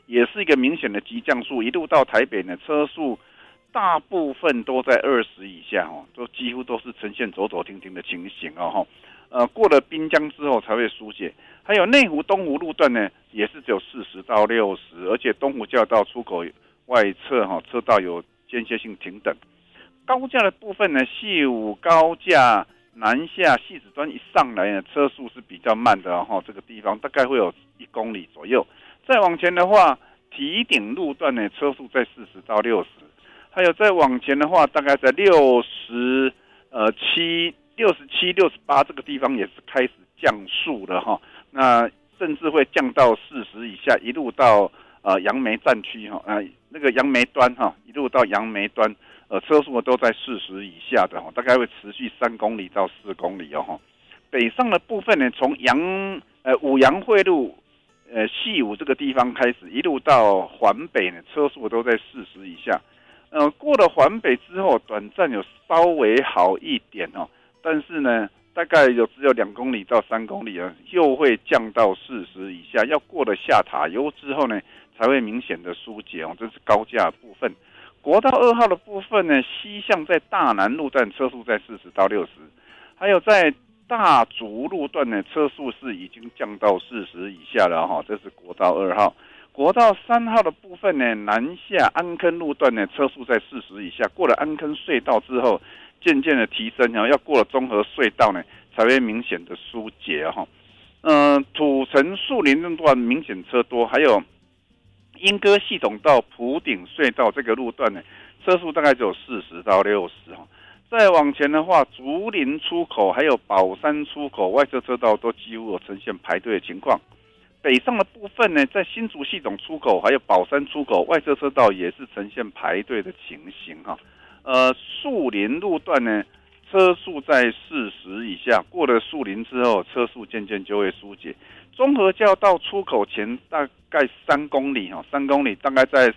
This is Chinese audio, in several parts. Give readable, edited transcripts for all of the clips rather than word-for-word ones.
也是一个明显的急降速，一路到台北呢，车速大部分都在20以下哦，都几乎都是呈现走走停停的情形哦。过了滨江之后才会疏解。还有内湖、东湖路段呢，也是只有40到60，而且东湖交流道出口外侧车道有间歇性停等。高架的部分呢，西武高架南下汐止端一上来呢，车速是比较慢的这个地方大概会有1公里左右。再往前的话，堤顶路段呢，车速在40到60，还有再往前的话，大概在67、68这个地方也是开始降速了那甚至会降到40以下，一路到杨梅站区那个杨梅端一路到杨梅端，车速都在40以下的大概会持续3公里到4公里北上的部分呢，从五杨汇路西武这个地方开始，一路到环北呢，车速都在40以下。过了环北之后，短暂有稍微好一点但是呢，大概只有2公里到3公里又会降到40以下。要过了下塔悠之后呢，才会明显的疏解这是高架的部分。国道2号的部分呢，西向在大南路段车速在40到60，还有在大竹路段呢，车速是已经降到40以下了这是国道2号。国道3号的部分呢，南下安坑路段呢，车速在40以下。过了安坑隧道之后，渐渐的提升要过了中和隧道呢，才会明显的疏解土城树林路段明显车多，还有莺歌系统到埔顶隧道这个路段呢，车速大概只有40到60再往前的话，竹林出口还有宝山出口外侧车道都几乎有呈现排队的情况。北上的部分呢，在新竹系统出口还有宝山出口外侧车道也是呈现排队的情形树林路段呢，车速在40以下，过了树林之后，车速渐渐就会疏解。中和交道出口前大概3公里3公里大概在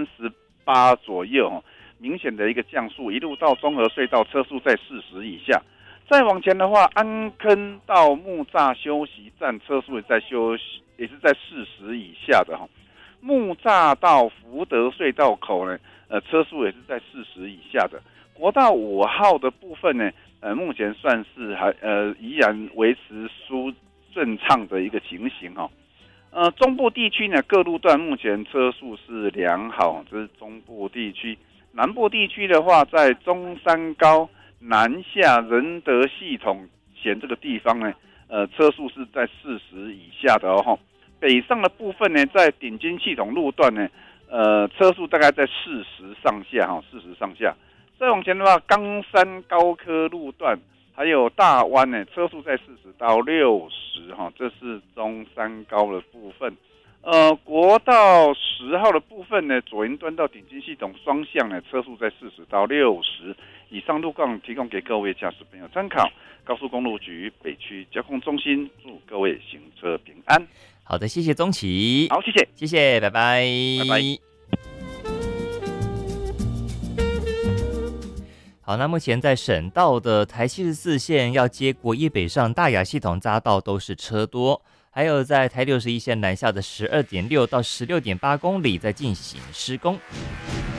38左右明显的一个降速，一路到中和隧道，车速在40以下。再往前的话，安坑到木栅休息站，车速也是在40以下的木栅到福德隧道口呢，车速也是在40以下的。国道5号的部分呢，目前算是依然维持顺畅的一个情形中部地区呢，各路段目前车速是良好，这是中部地区。南部地区的话，在中山高南下仁德系统前这个地方呢，车速是在40以下的北上的部分呢，在顶金系统路段呢，车速大概在40上下40上下。再往前的话，冈山高科路段还有大湾呢，车速在40到60这是中山高的部分。国道10号的部分呢，左营端到顶金系统双向呢，车速在40到60。以上路况提供给各位驾驶朋友参考。高速公路局北区交通中心祝各位行车平安。 好的，谢谢宗岐。 好，谢谢， 谢谢，拜拜， 拜拜。 好，那目前在省道的台74线要接国一北上大雅系统匝道都是车多，还有在台61线南下的12.6到16.8公里在进行施工。